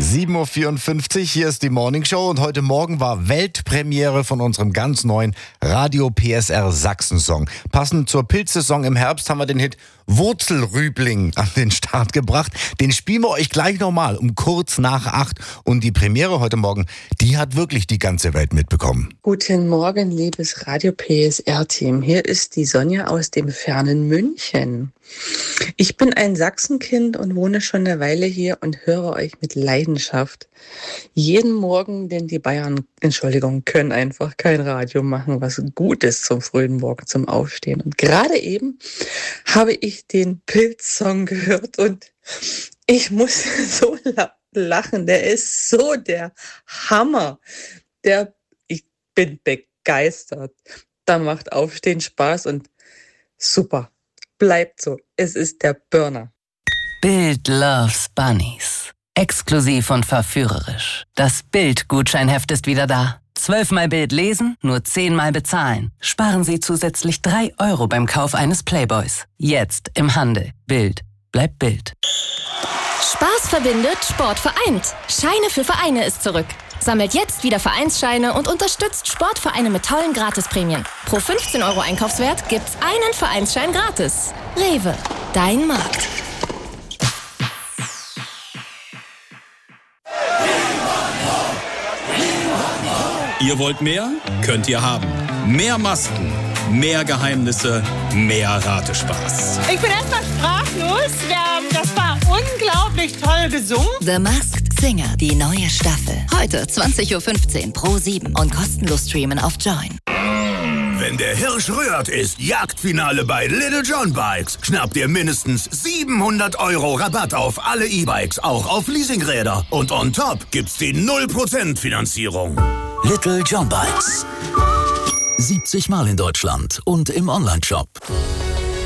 7.54 Uhr, hier ist die Morning Show und heute Morgen war Weltpremiere von unserem ganz neuen Radio PSR Sachsen-Song. Passend zur Pilzsaison im Herbst haben wir den Hit Wurzelrübling an den Start gebracht. Den spielen wir euch gleich nochmal um kurz nach 8. Und die Premiere heute Morgen, die hat wirklich die ganze Welt mitbekommen. Guten Morgen, liebes Radio PSR-Team. Hier ist die Sonja aus dem fernen München. Ich bin ein Sachsenkind und wohne schon eine Weile hier und höre euch mit Leidenschaft. Jeden Morgen, denn die Bayern, können einfach kein Radio machen, was gut ist zum frühen Morgen, zum Aufstehen. Und gerade eben habe ich den Pilz-Song gehört und ich muss so lachen. Der ist so der Hammer. Ich bin begeistert. Da macht Aufstehen Spaß und super. Bleibt so. Es ist der Burner. Bild loves Bunnies. Exklusiv und verführerisch. Das Bild-Gutscheinheft ist wieder da. 12-mal Bild lesen, nur 10-mal bezahlen. Sparen Sie zusätzlich 3 € beim Kauf eines Playboys. Jetzt im Handel. Bild. Bleibt Bild. Spaß verbindet, Sport vereint. Scheine für Vereine ist zurück. Sammelt jetzt wieder Vereinsscheine und unterstützt Sportvereine mit tollen Gratisprämien. Pro 15 € Einkaufswert gibt's einen Vereinsschein gratis. Rewe, dein Markt. Ihr wollt mehr? Könnt ihr haben. Mehr Masken, mehr Geheimnisse, mehr Ratespaß. Ich bin erstmal sprachlos. Das war unglaublich toll gesungen. The Masked Singer, die neue Staffel. Heute 20.15 Uhr Pro7 und kostenlos streamen auf Join. Wenn der Hirsch rührt, ist Jagdfinale bei Little John Bikes. Schnappt ihr mindestens 700 € Rabatt auf alle E-Bikes, auch auf Leasingräder. Und on top gibt's die 0% Finanzierung. Little John Bikes. 70 Mal in Deutschland und im Onlineshop.